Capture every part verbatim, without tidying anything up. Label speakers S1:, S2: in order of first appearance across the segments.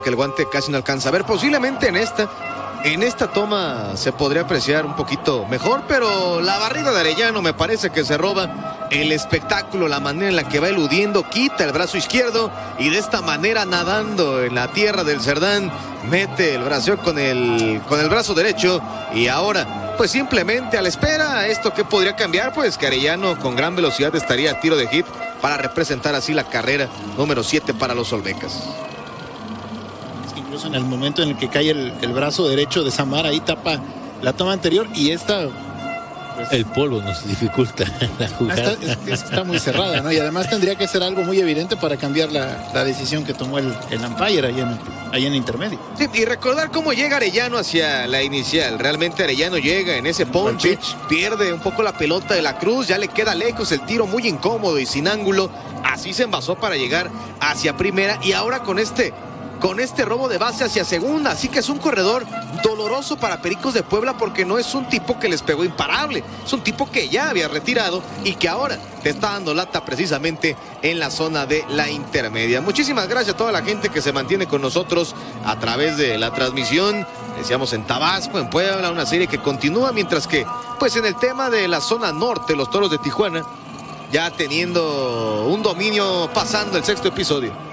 S1: que el guante casi no alcanza a ver. Posiblemente en esta, en esta toma se podría apreciar un poquito mejor, pero la barrida de Arellano me parece que se roba el espectáculo, la manera en la que va eludiendo, quita el brazo izquierdo y de esta manera nadando en la tierra del Cerdán, mete el brazo con el, con el brazo derecho y ahora pues simplemente a la espera. Esto que podría cambiar, pues que Arellano con gran velocidad estaría a tiro de hit para representar así la carrera número siete para los Olmecas.
S2: Incluso en el momento en el que cae el, el brazo derecho de Samar, ahí tapa la toma anterior y esta... Pues,
S3: el polvo nos dificulta la jugada.
S2: Está, es, está muy cerrada, ¿no? Y además tendría que ser algo muy evidente para cambiar la, la decisión que tomó el, el umpire ahí en, ahí en intermedio.
S1: Sí, y recordar cómo llega Arellano hacia la inicial. Realmente Arellano llega en ese ponche, pierde un poco la pelota de la Cruz, ya le queda lejos el tiro, muy incómodo y sin ángulo. Así se envasó para llegar hacia primera y ahora con este... con este robo de base hacia segunda, así que es un corredor doloroso para Pericos de Puebla porque no es un tipo que les pegó imparable, es un tipo que ya había retirado y que ahora te está dando lata precisamente en la zona de la intermedia. Muchísimas gracias a toda la gente que se mantiene con nosotros a través de la transmisión, decíamos en Tabasco, en Puebla, una serie que continúa, mientras que pues en el tema de la zona norte, los Toros de Tijuana, ya teniendo un dominio pasando el sexto episodio.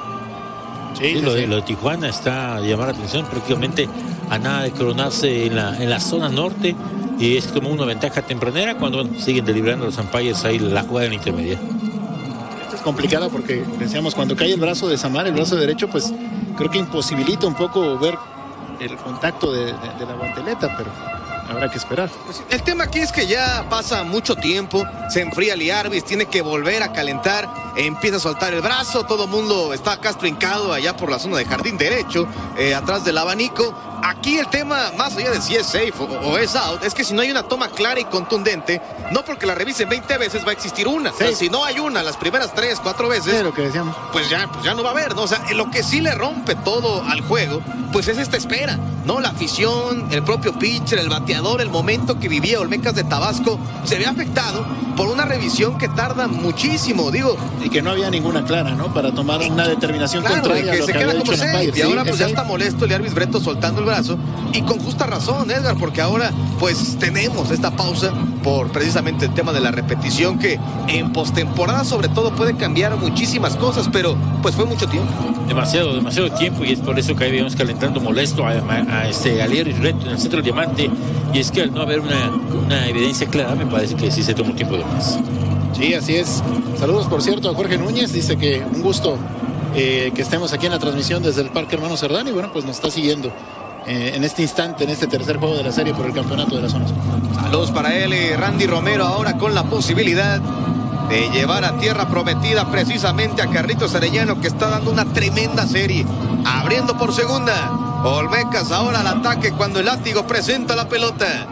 S3: Sí, sí, lo, de, lo de Tijuana está a llamar la atención, prácticamente a nada de coronarse en la, en la zona norte, y es como una ventaja tempranera cuando bueno, siguen deliberando los umpires ahí la jugada en la intermedia.
S2: Esta es complicada porque decíamos cuando cae el brazo de Samar, el brazo derecho, pues creo que imposibilita un poco ver el contacto de, de, de la guanteleta, pero habrá que esperar.
S1: Pues el tema aquí es que ya pasa mucho tiempo, se enfría Lee Arvis, tiene que volver a calentar, empieza a soltar el brazo, todo el mundo está acá trincado allá por la zona de jardín derecho, eh, atrás del abanico. Aquí el tema, más allá de si es safe o, o es out, es que si no hay una toma clara y contundente, no porque la revisen veinte veces va a existir una. O sea, si no hay una las primeras tres, cuatro veces,
S2: sí, lo que decíamos,
S1: pues ya, pues ya no va a haber, ¿no? O sea, lo que sí le rompe todo al juego, pues es esta espera, ¿no? La afición, el propio pitcher, el bateador, el momento que vivía Olmecas de Tabasco, se ve afectado por una revisión que tarda muchísimo, digo.
S2: Y que no había ninguna clara, ¿no? Para tomar una determinación
S1: claro,
S2: contraria
S1: que
S2: a lo
S1: se
S2: que
S1: queda
S2: había
S1: como
S2: dicho el
S1: safe,
S2: umpire.
S1: y ahora
S2: sí,
S1: pues ya está molesto el Arvis Breto soltando el brazo, y con justa razón, Edgar, porque ahora pues tenemos esta pausa por precisamente el tema de la repetición, que en postemporada sobre todo puede cambiar muchísimas cosas, pero pues fue mucho tiempo.
S3: Demasiado, demasiado tiempo, y es por eso que ahí vemos calentando molesto a, a, a este Arvis Breto en el centro del diamante, y es que al no haber una, una evidencia clara, me parece que sí se tomó un tiempo de más.
S2: Sí, así es. Saludos, por cierto, a Jorge Núñez, dice que un gusto eh, que estemos aquí en la transmisión desde el Parque Hermano Cerdán, y bueno, pues nos está siguiendo eh, en este instante, en este tercer juego de la serie por el campeonato de la zona sur.
S1: Saludos para él y Randy Romero, ahora con la posibilidad de llevar a tierra prometida precisamente a Carlitos Arellano, que está dando una tremenda serie, abriendo por segunda. Olmecas ahora al ataque cuando el látigo presenta la pelota.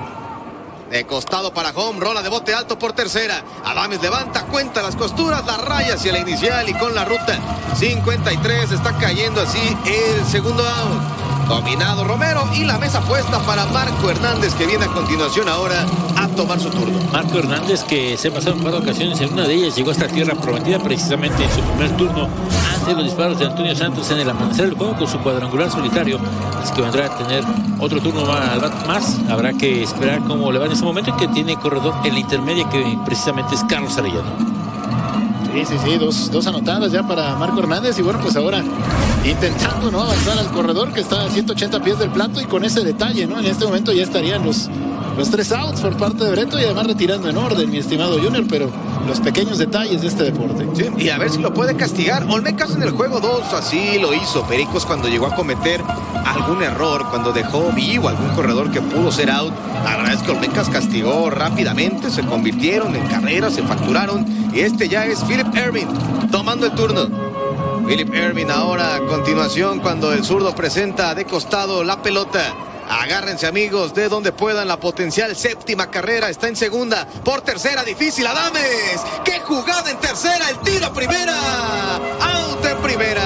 S1: De costado para home, rola de bote alto por tercera. Adames levanta, cuenta las costuras, la raya hacia la inicial y con la ruta cincuenta y tres está cayendo así el segundo out. Dominado Romero y la mesa puesta para Marco Hernández, que viene a continuación ahora a tomar su turno.
S3: Marco Hernández, que se ha pasado en varias ocasiones, en una de ellas llegó hasta tierra prometida precisamente en su primer turno ante los disparos de Antonio Santos en el amanecer del juego con su cuadrangular solitario. Es que vendrá a tener otro turno más, más. Habrá que esperar cómo le va en ese momento, que tiene corredor en la intermedia, que precisamente es Carlos Arellano.
S2: Sí, sí, sí, dos, dos anotadas ya para Marco Hernández, y bueno, pues ahora intentando no avanzar al corredor que está a ciento ochenta pies del plato, y con ese detalle, ¿no? En este momento ya estarían los, los tres outs por parte de Breto, y además retirando en orden, mi estimado Junior, pero los pequeños detalles de este deporte.
S1: Sí, y a ver si lo puede castigar. Olmecas en el juego dos así lo hizo. Pericos cuando llegó a cometer algún error, cuando dejó vivo algún corredor que pudo ser out, la verdad es que Olmecas castigó rápidamente, se convirtieron en carreras, se facturaron, y este ya es Philip Ervin tomando el turno. Philip Ervin ahora a continuación cuando el zurdo presenta de costado la pelota. Agárrense, amigos, de donde puedan. La potencial séptima carrera está en segunda, por tercera, difícil. Adames, qué jugada en tercera, el tiro a primera, out en primera.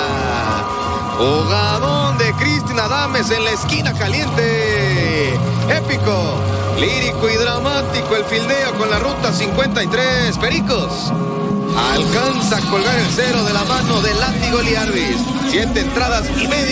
S1: Jugadón de Cristian Adames en la esquina caliente. Épico, lírico y dramático el fildeo con la ruta cincuenta y tres. Pericos alcanza a colgar el cero de la mano de Landy Goliarvis. Siete entradas y media.